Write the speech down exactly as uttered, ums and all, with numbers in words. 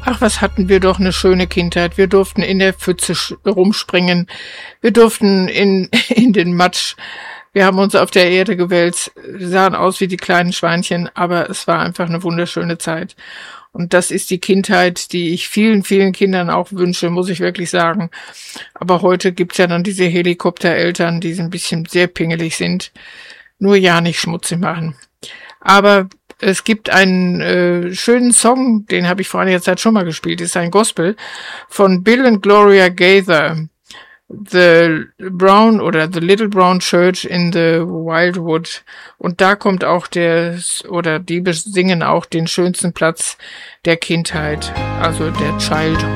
Ach, was hatten wir doch eine schöne Kindheit. Wir durften in der Pfütze rumspringen. Wir durften in, in den Matsch. Wir haben uns auf der Erde gewälzt. Wir sahen aus wie die kleinen Schweinchen, aber es war einfach eine wunderschöne Zeit. Und das ist die Kindheit, die ich vielen, vielen Kindern auch wünsche, muss ich wirklich sagen. Aber heute gibt's ja dann diese Helikoptereltern, die so ein bisschen sehr pingelig sind. Nur ja nicht schmutzig machen. Aber es gibt einen äh, schönen Song, den habe ich vor einiger Zeit schon mal gespielt. Das ist ein Gospel von Bill und Gloria Gaither. The Brown oder The Little Brown Church in the Wildwood. Und da kommt auch der, oder die singen auch den schönsten Platz der Kindheit, also der Childhood.